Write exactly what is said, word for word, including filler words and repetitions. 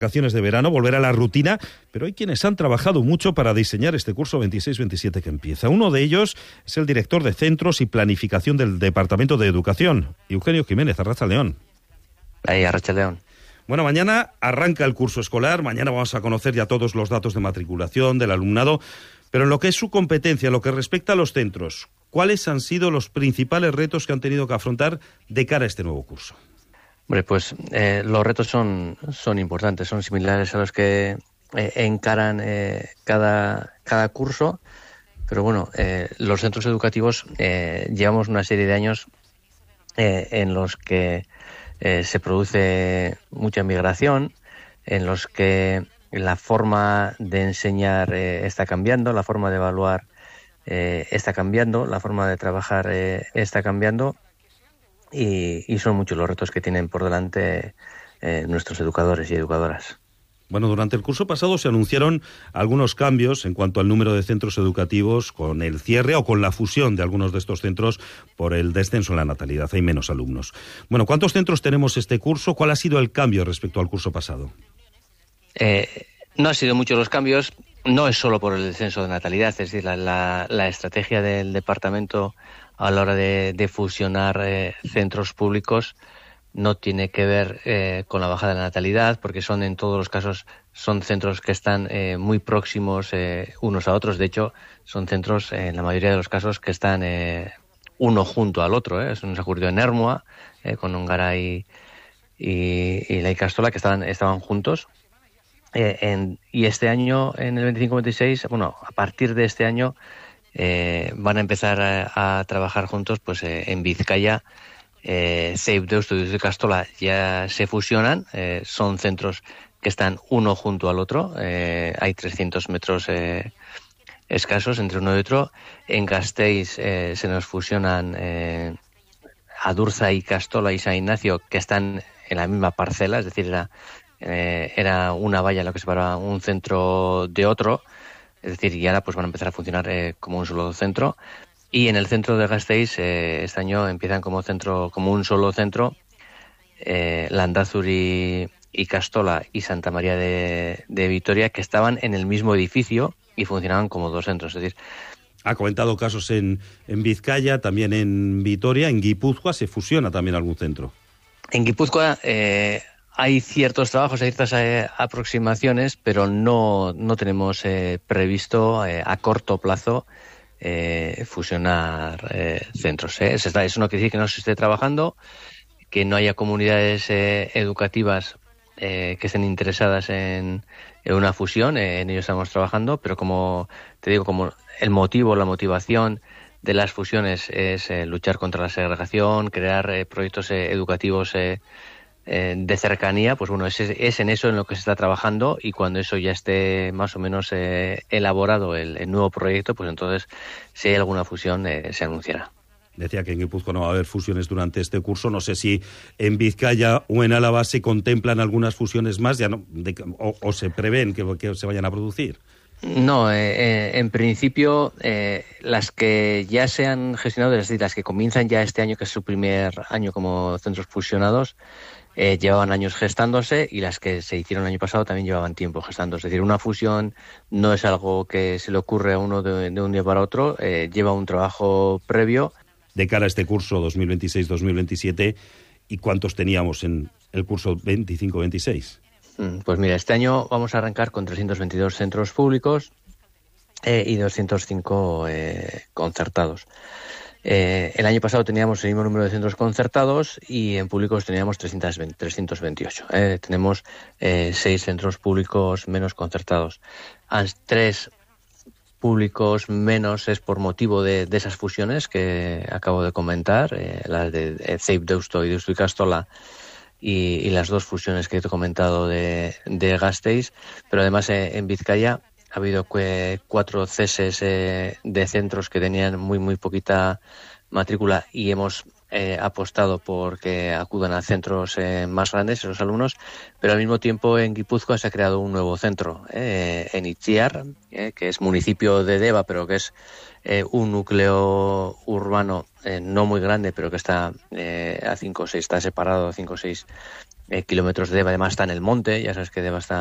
Vacaciones de verano, volver a la rutina, pero hay quienes han trabajado mucho para diseñar este curso veintiséis veintisiete que empieza. Uno de ellos es el director de Centros y Planificación del Departamento de Educación, Eugenio Jiménez, Arratsaldeon. Ahí, Arratsaldeon. Bueno, mañana arranca el curso escolar, mañana vamos a conocer ya todos los datos de matriculación del alumnado, pero en lo que es su competencia, en lo que respecta a los centros, ¿cuáles han sido los principales retos que han tenido que afrontar de cara a este nuevo curso? Hombre, pues eh, los retos son, son importantes, son similares a los que eh, encaran eh, cada, cada curso, pero bueno, eh, los centros educativos eh, llevamos una serie de años eh, en los que eh, se produce mucha migración, en los que la forma de enseñar eh, está cambiando, la forma de evaluar eh, está cambiando, la forma de trabajar eh, está cambiando. Y, y son muchos los retos que tienen por delante eh, nuestros educadores y educadoras. Bueno, durante el curso pasado se anunciaron algunos cambios en cuanto al número de centros educativos con el cierre o con la fusión de algunos de estos centros por el descenso en la natalidad. Hay menos alumnos. Bueno, ¿cuántos centros tenemos este curso? ¿Cuál ha sido el cambio respecto al curso pasado? Eh, no han sido muchos los cambios. No es solo por el descenso de natalidad, es decir, la, la, la estrategia del departamento a la hora de, de fusionar eh, centros públicos no tiene que ver eh, con la bajada de la natalidad, porque son en todos los casos son centros que están eh, muy próximos eh, unos a otros. De hecho, son centros eh, en la mayoría de los casos que están eh, uno junto al otro. Eh. Eso nos ocurrió en Ermua, eh, con Ongaray y, y la Ikastola, que estaban, estaban juntos. Eh, en, y este año, en el veinticinco veintiséis, bueno, a partir de este año, Eh, van a empezar a, a trabajar juntos, pues eh, en Vizcaya, eh, C E I P Deusto y Ikastola ya se fusionan, eh, son centros que están uno junto al otro, eh, hay trescientos metros eh, escasos entre uno y otro. En Gasteiz eh, se nos fusionan eh, Adurza, Ikastola y San Ignacio, que están en la misma parcela, es decir, era, eh, era una valla lo que separaba un centro de otro. Es decir, y ahora pues van a empezar a funcionar eh, como un solo centro. Y en el centro de Gasteiz, eh, este año empiezan como centro, como un solo centro, eh, Landazuri, Ikastola y Santa María de, de Vitoria, que estaban en el mismo edificio y funcionaban como dos centros. Es decir, ha comentado casos en, en Vizcaya, también en Vitoria, en Guipúzcoa se fusiona también algún centro. En Guipúzcoa eh, hay ciertos trabajos, hay ciertas eh, aproximaciones, pero no, no tenemos eh, previsto eh, a corto plazo eh, fusionar eh, centros. ¿eh? Eso, está, eso no quiere decir que no se esté trabajando, que no haya comunidades eh, educativas eh, que estén interesadas en, en una fusión. Eh, en ello estamos trabajando, pero como te digo, como el motivo, la motivación de las fusiones es eh, luchar contra la segregación, crear eh, proyectos eh, educativos eh, Eh, de cercanía, pues bueno, es, es en eso en lo que se está trabajando, y cuando eso ya esté más o menos eh, elaborado el, el nuevo proyecto, pues entonces si hay alguna fusión eh, se anunciará. Decía que en Guipúzcoa no va a haber fusiones durante este curso. No sé si en Vizcaya o en Álava se contemplan algunas fusiones más, ya no, de, o, o se prevén que, que se vayan a producir. No, eh, eh, en principio eh, las que ya se han gestionado, es decir, las que comienzan ya este año, que es su primer año como centros fusionados, Eh, llevaban años gestándose, y las que se hicieron el año pasado también llevaban tiempo gestándose. Es decir, una fusión no es algo que se le ocurre a uno de, de un día para otro, eh, lleva un trabajo previo. De cara a este curso dos mil veintiséis dos mil veintisiete, ¿y cuántos teníamos en el curso veinticinco veintiséis? Pues mira, este año vamos a arrancar con trescientos veintidós centros públicos eh, y doscientos cinco eh, concertados. Eh, el año pasado teníamos el mismo número de centros concertados y en públicos teníamos trescientos veintiocho. Eh, tenemos eh, seis centros públicos menos concertados. Tres públicos menos es por motivo de, de esas fusiones que acabo de comentar, eh, las de, de C E I P Deusto y Deusto Ikastola, y, y las dos fusiones que he comentado de, de Gasteiz. Pero además eh, en Vizcaya ha habido cuatro ceses eh, de centros que tenían muy, muy poquita matrícula, y hemos eh, apostado por que acudan a centros eh, más grandes esos alumnos. Pero al mismo tiempo en Guipúzcoa se ha creado un nuevo centro, eh, en Itziar, eh, que es municipio de Deva, pero que es eh, un núcleo urbano eh, no muy grande, pero que está eh, a cinco o seis, está separado a cinco o seis eh, kilómetros de Deva. Además está en el monte, ya sabes que Deva está